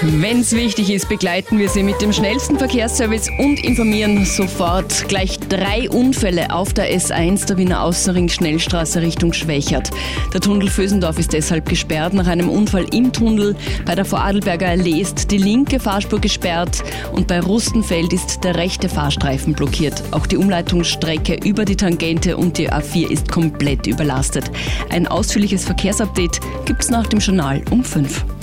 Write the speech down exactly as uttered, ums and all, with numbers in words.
Wenn's wichtig ist, begleiten wir Sie mit dem schnellsten Verkehrsservice und informieren sofort. Gleich drei Unfälle auf der S eins, der Wiener Außenring Schnellstraße Richtung Schwächert. Der Tunnel Vösendorf ist deshalb gesperrt nach einem Unfall im Tunnel. Bei der Vorarlberger Allee ist die linke Fahrspur gesperrt und bei Rustenfeld ist der rechte Fahrstreifen blockiert. Auch die Umleitungsstrecke über die Tangente und die A vier ist komplett überlastet. Ein ausführliches Verkehrsupdate gibt's nach dem Journal um fünf.